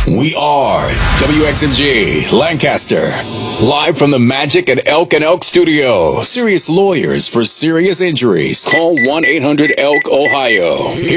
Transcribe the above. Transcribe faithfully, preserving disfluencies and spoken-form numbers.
We are W X M G Lancaster, live from the Magic at Elk and Elk Studio. Serious lawyers for serious injuries. Call one eight hundred elk ohio.